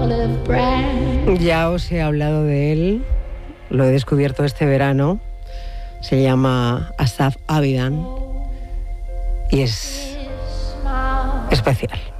Ya os he hablado de él, lo he descubierto este verano. Se llama Asaf Avidan y es especial.